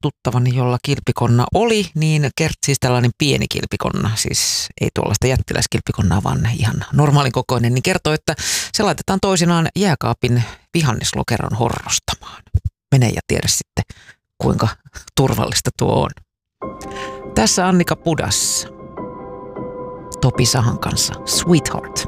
tuttavani, jolla kilpikonna oli, niin siis tällainen pieni kilpikonna, siis ei tuollaista jättiläiskilpikonnaa, vaan ihan normaalin kokoinen, niin kertoo, että se laitetaan toisinaan jääkaapin vihanneslokeron horrostamaan. Mene ja tiedä sitten, kuinka turvallista tuo on. Tässä Annika Pudas Topi Sahan kanssa Sweetheart.